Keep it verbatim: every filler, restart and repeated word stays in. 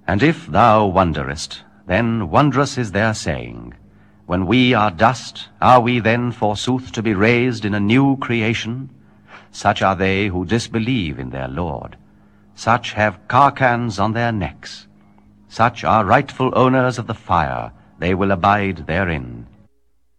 And if thou wonderest, then wondrous is their saying, when we are dust, are we then forsooth to be raised in a new creation? Such are they who disbelieve in their Lord. Such have carcans on their necks. Such are rightful owners of the fire, they will abide therein.